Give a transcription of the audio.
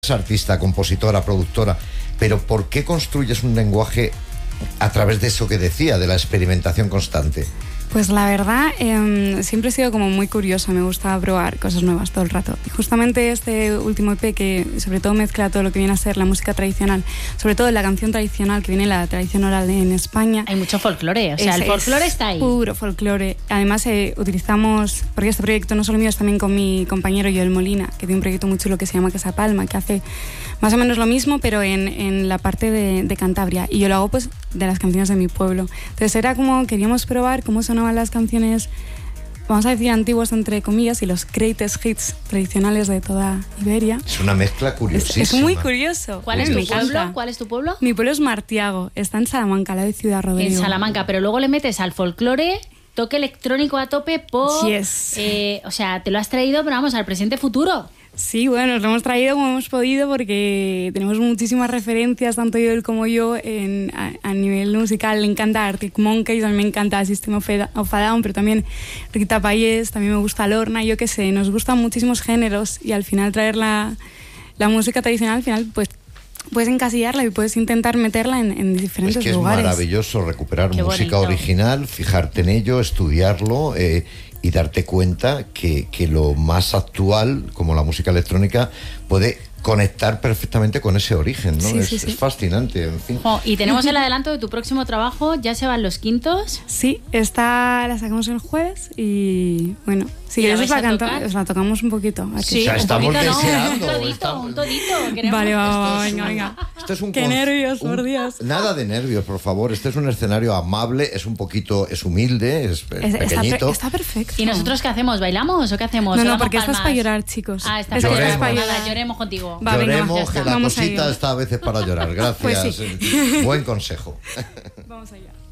artista, compositora, productora, pero ¿por qué construyes un lenguaje a través de eso que decía, de la experimentación constante? Pues la verdad, siempre he sido como muy curiosa, me gusta probar cosas nuevas todo el rato. Y justamente este último EP que sobre todo mezcla todo lo que viene a ser la música tradicional, sobre todo la canción tradicional que viene la tradición oral en España. Hay mucho folclore, o sea, el folclore está ahí. Puro folclore. Además utilizamos, porque este proyecto no solo mío, es también con mi compañero Joel Molina, que tiene un proyecto muy chulo que se llama Casa Palma, que hace más o menos lo mismo, pero en la parte de Cantabria. Y yo lo hago pues de las canciones de mi pueblo. Entonces era como, queríamos probar cómo sonaban las canciones, vamos a decir antiguas entre comillas, y los greatest hits tradicionales de toda Iberia. Es una mezcla curiosísima. Es muy curioso. ¿Cuál es tu pueblo? ¿Cuál es tu pueblo? Mi pueblo es Martiago, está en Salamanca, la de Ciudad Rodrigo. En Salamanca, pero luego le metes al folclore, toque electrónico a tope, pop. Yes. O sea, te lo has traído, pero vamos, al presente futuro. Sí, bueno, nos lo hemos traído como hemos podido porque tenemos muchísimas referencias, tanto él como yo, a nivel musical. Le encanta Arctic Monkeys, a mí me encanta System of a Down, pero también Rita Payés, también me gusta Lorna, yo qué sé, nos gustan muchísimos géneros y al final traer la música tradicional, al final pues puedes encasillarla y puedes intentar meterla en diferentes lugares. Es maravilloso recuperar Qué música bonito. original, fijarte en ello, estudiarlo y darte cuenta que lo más actual, como la música electrónica, puede conectar perfectamente con ese origen, ¿no? Sí, Es fascinante, en fin. Y tenemos el adelanto de tu próximo trabajo, ya se van los quintos. Sí, esta la sacamos el jueves y bueno, si ¿Y la queréis vais a tocar? os la tocamos un poquito. ¿A que Sí, O sea, un estamos poquito, deseando, un todito, estamos- un todito. Queremos. Vale, va, Esto es venga. Esto es un Qué nervios, por Dios. Nada de nervios, por favor. Este es un escenario amable, es humilde, es pequeñito. Está perfecto. ¿Y nosotros qué hacemos? ¿Bailamos o qué hacemos? No, ¿O no, damos porque esto es palmas? para llorar, chicos. Ah, está Esto para Lloremos. llorar. para Nada, llorar. lloremos contigo. Va, venga, Lloremos, ya está. que la Vamos a cosita ello. está a veces para llorar. Gracias. Pues sí. Buen consejo. Vamos allá.